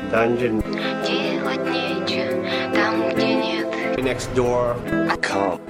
Dungeon. Делать нечего там, где нет. Next door. Come.